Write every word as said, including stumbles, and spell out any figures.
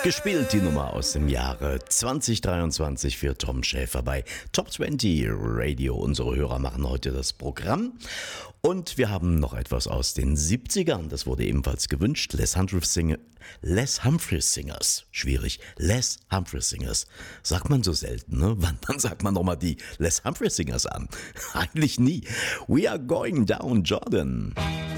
Gespielt die Nummer aus dem Jahre zwanzig dreiundzwanzig für Tom Schäfer bei Top zwanzig Radio. Unsere Hörer machen heute das Programm. Und wir haben noch etwas aus den siebzigern. Das wurde ebenfalls gewünscht. Les Humphreys, Sing- Les Humphreys Singers. Schwierig. Les Humphreys Singers. Sagt man so selten, ne? Wann, wann sagt man nochmal die Les Humphreys Singers an? Eigentlich nie. We are going down, Jordan.